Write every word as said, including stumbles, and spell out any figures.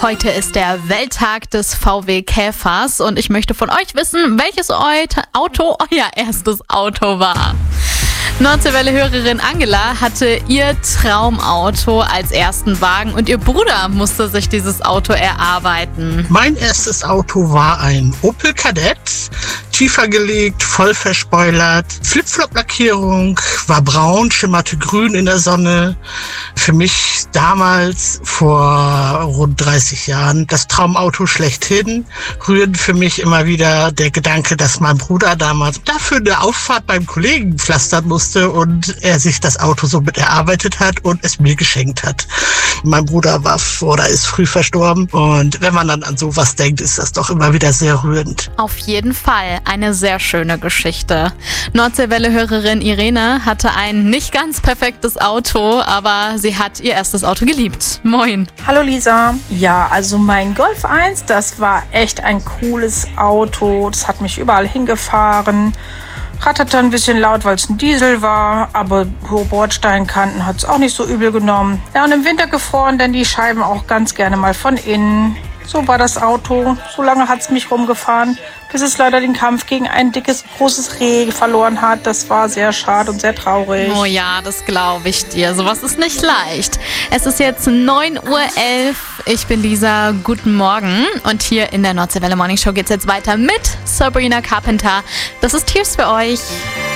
Heute ist der Welttag des V W-Käfers und ich möchte von euch wissen, welches Auto euer erstes Auto war. Nordseewelle-Hörerin Angela hatte ihr Traumauto als ersten Wagen und ihr Bruder musste sich dieses Auto erarbeiten. Mein erstes Auto war ein Opel Kadett, tiefer gelegt, voll verspoilert, Flip-Flop-Lackierung, war braun, schimmerte grün in der Sonne. Für mich damals, vor rund dreißig Jahren, das Traumauto schlechthin. Rührend für mich immer wieder der Gedanke, dass mein Bruder damals dafür eine Auffahrt beim Kollegen pflastern musste und er sich das Auto somit erarbeitet hat und es mir geschenkt hat. Mein Bruder war oder ist früh verstorben und wenn man dann an sowas denkt, ist das doch immer wieder sehr rührend. Auf jeden Fall eine sehr schöne Geschichte. Nordseewelle-Hörerin Irene hatte ein nicht ganz perfektes Auto, aber sie hat ihr erstes Auto geliebt. Moin. Hallo Lisa. Ja, also mein Golf eins, das war echt ein cooles Auto. Das hat mich überall hingefahren. Ratterte ein bisschen laut, weil es ein Diesel war, aber hohe Bordsteinkanten hat es auch nicht so übel genommen. Ja, und im Winter gefroren, denn die Scheiben auch ganz gerne mal von innen. So war das Auto. So lange hat es mich rumgefahren, bis es leider den Kampf gegen ein dickes, großes Reh verloren hat. Das war sehr schade und sehr traurig. Oh ja, das glaube ich dir. Sowas ist nicht leicht. Es ist jetzt neun Uhr elf. Ich bin Lisa. Guten Morgen. Und hier in der Nordseewelle Morning Show geht es jetzt weiter mit Sabrina Carpenter. Das ist Tears für euch.